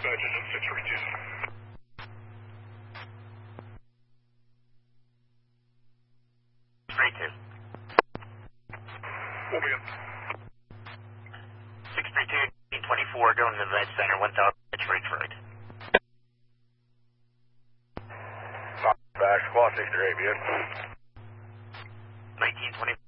Dispatches in 632. 32. We'll be in. 632, 24, going to the event center, 1000 Detroit. Back, squad 63, be in. 1920.